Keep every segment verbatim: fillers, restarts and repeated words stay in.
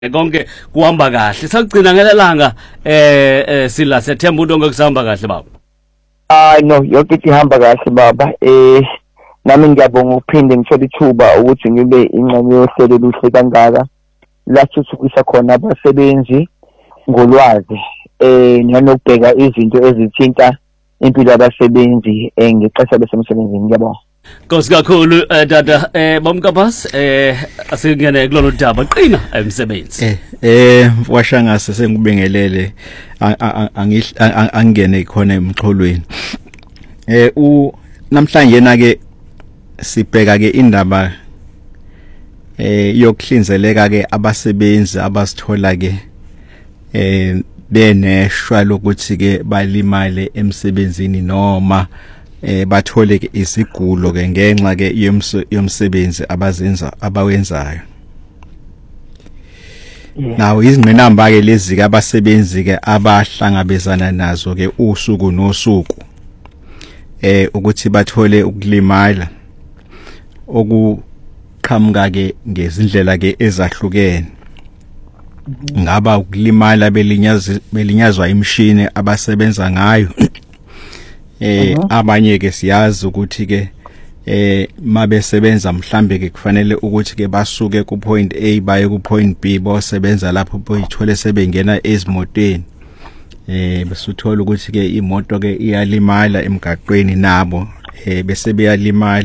konke kuhamba kahle sakugcina ngelelanga eh sila sethemba unto ngokusihamba kahle baba. Hayi no yonke ihamba kahle baba eh nami ngiyabonga ukuphinde ngithola ithuba ukuthi ngibe ingxenye yohlelo luhle kangaka lathuthukisa khona abasebenzi ngolwazi eh nanokubheka izinto ezithinta impilo yabasebenzi eh ngexesha besemsebenzini ngiyabonga. Nkosi kakhulu dada eh bomkabas eh asingene kulolu daba qina emsebenzi. Eh eh washangase sengibingelele angingene khona emxholweni. Eh u namhlanje na ke sibheka ke indaba eh yokuhlinzeleka ke abasebenzi abasithola ke eh beneshwa lokuthi ke balimale emsebenzini noma eh bathole ke isigulo ke ngenxa ke yomsebenzi abazenza abawenzayo. Nawo izingqinamba ke lezi ke abasebenzi ke abahlangabezana nazo ke usuku nosuku eh ukuthi bathole ukulimala okuqhamuka ke ngezindlela ke ezahlukene. Ngaba ukulimala belinyazwa belinyazwa imishini abasebenza ngayo. Eh abanye ke siyazi ukuthi ke eh mabesebenza mhlambe ke kufanele ukuthi ke basuke ku point A baye ku point B bosebenza lapho boyithole sebengena ezimotweni. Eh besuthola ukuthi ke imoto ke iyalimala emgaqweni nabo eh bese beyalimala.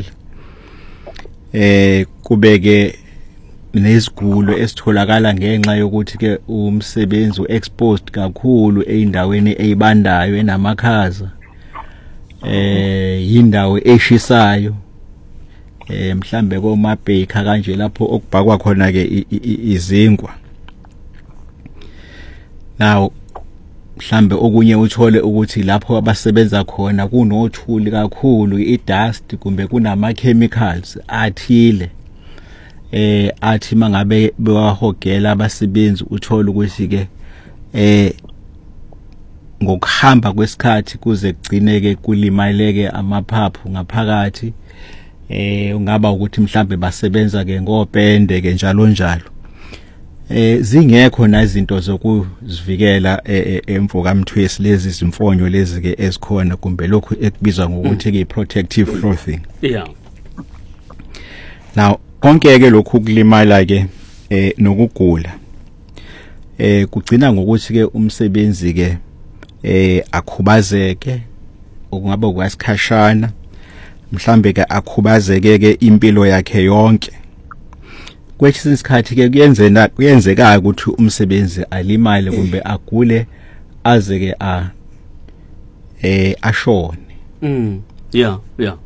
Eh kubeke nezigulo esitholakala ngenxa yokuthi ke umsebenzi exposed kakhulu eindaweni ezibandayo enamakhaza. Eh indawo eshisayo eh mhlambe komabheka kanje lapho okubhakwa khona ke izingwa. Now mhlambe okunye uthole ukuthi lapho abasebenza khona kunothuli kakhulu idust kumbe kunama chemicals athile eh athi mangabe bewahogela abasebenzi uthola ukuthi ke eh ngokuhamba kwesikhathi kuze kugcineke kulimaleke amaphaphu ngaphakathi eh ungaba ukuthi mhlambe basebenza ke ngopende ke njalo njalo eh zingekho nazinto zokuzivikela emvuka mthwesi lezi zimfonyo lezi ke ezikhona kumbe lokho ekubizwa ngokuthi ke protective clothing. Yeah. Now konke ke lokhu kulimala ke eh nokugula eh kugcina ngokuthi ke umsebenzi ke eh akhubazeke okungaba kwasikhashana mhlambe ke akhubazeke ke impilo yakhe yonke. Kwesinye isikhathi ke kuyenzeka kuyenzeka ukuthi umsebenzi alimale kumbe agule aze ke a eh ashone. Mm yeah yeah.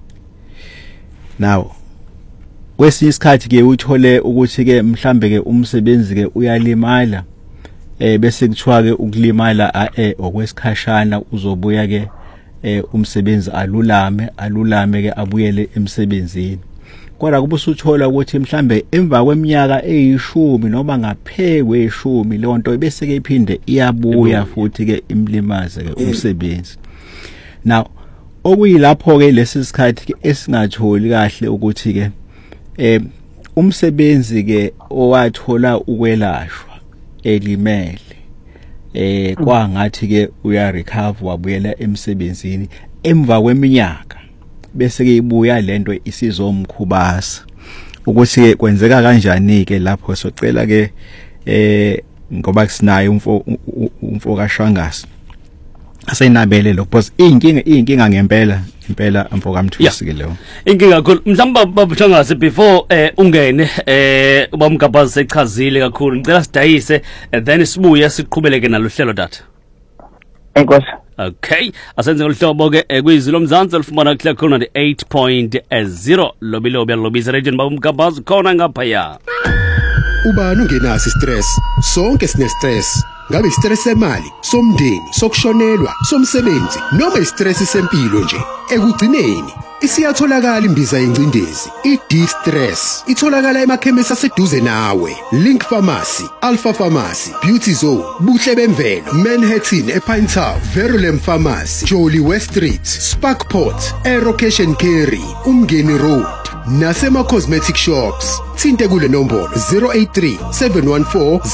Now kwesinye isikhathi ke uthole ukuthi ke mhlambe ke umsebenzi ke uyalimala eh bese kuthiwa ke ukulimala eh okwesikhashana uzobuya ke eh umsebenzi alulame alulame ke abuyele emsebenzini. Kodwa kube usuthola ukuthi mhlambe emva kweminyaka eyishumi noma ngaphekwe ishumi lonto bese ke iphinde iyabuya futhi ke imlimaze ke umsebenzi. Now okuyilapho ke lesi sikhathi ke esingatholi kahle ukuthi ke eh umsebenzi ke owathola ukwelashwa elimele eh kwangathi ke uya recover wabuyela emsebenzini emva kweminyaka bese ke ibuya lento isizomkhubasa ukuthi ke kwenzeka kanjani ke lapho socela ke eh ngoba kusinayo umfo umfoka Shangasi asenabele lo because inkinga inkinga ngempela impela amfoka mthwisi ke leyo inkinga kakhulu mhlamba babuthangase before eh ungene eh ubamgabazi sechazile kakhulu ngicela sidayise then sibuye siqhubeleke nalo hlelo data. Enkosi. Okay asenze ngolhlobo ke kuyizilo mzansi olufumana kule khona eight point zero lobilo bya region babumgabazi khona ngapha ya. Ubani ungenasi stress sonke sine stress ngabe stress semali somndeni sokushonelwa somsebenzi noma istress sempilo nje ekugcineni isiyatholakala imbiza yencindezi i-D-Stress itholakala emakhemisi aseduze nawe Link Pharmacy, Alpha Pharmacy, Beauty Zone, Buhle Bemvelo, Manhattan ePine Town, Verulam Pharmacy, Jolly West Street, Sparkport, Aerocation Carry, Umngeni Road nasema cosmetic shops. Thinte kule nombolo zero eight three seven one four